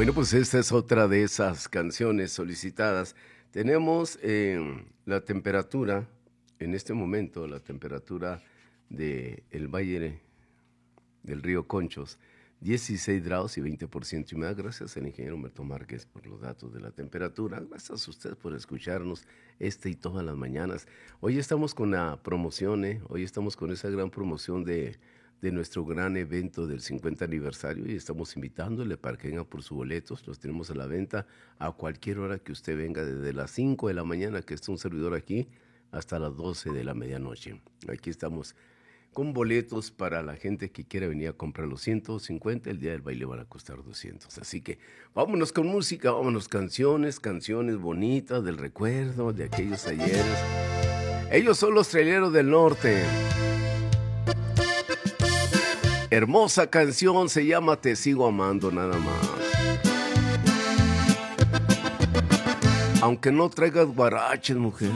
Bueno, pues esta es otra de esas canciones solicitadas. Tenemos la temperatura, en este momento, la temperatura del Valle del Río Conchos, 16 grados y 20% de humedad. Gracias al ingeniero Humberto Márquez por los datos de la temperatura. Gracias a usted por escucharnos y todas las mañanas. Hoy estamos con la promoción, hoy estamos con esa gran promoción de nuestro gran evento del 50 aniversario y estamos invitándole para que venga por sus boletos. Los tenemos a la venta a cualquier hora que usted venga, desde las 5 de la mañana que está un servidor aquí hasta las 12 de la medianoche. Aquí estamos con boletos para la gente que quiera venir a comprar los 150, el día del baile van a costar 200. Así que vámonos con música, vámonos canciones bonitas del recuerdo de aquellos ayeres. Ellos son los Traileros del Norte. Hermosa canción, se llama Te Sigo Amando nada más. Aunque no traigas guaraches, mujer.